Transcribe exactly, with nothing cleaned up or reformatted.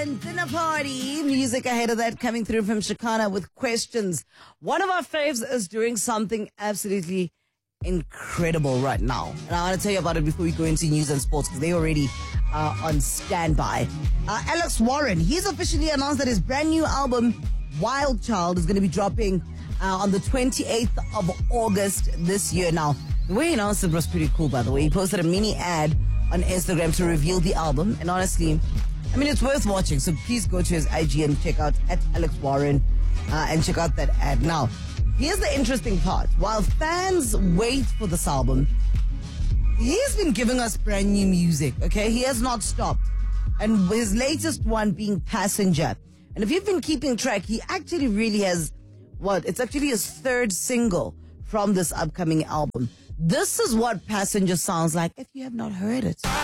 Warren, Dinner Party. Music ahead of that coming through from Shakana with questions. One of our faves is doing something absolutely incredible right now. And I want to tell you about it before we go into news and sports because they already are on standby. Uh, Alex Warren, he's officially announced that his brand new album, Wild Child, is going to be dropping uh, on the twenty-eighth of August this year. Now, the way he announced it was pretty cool, by the way. He posted a mini ad on Instagram to reveal the album. And honestly, I mean, it's worth watching. So please go to his I G and check out at Alex Warren uh, and check out that ad. Now, here's the interesting part. While fans wait for this album, he's been giving us brand new music, okay? He has not stopped. And his latest one being Passenger. And if you've been keeping track, he actually really has, what? It's actually his third single from this upcoming album. This is what Passenger sounds like if you have not heard it.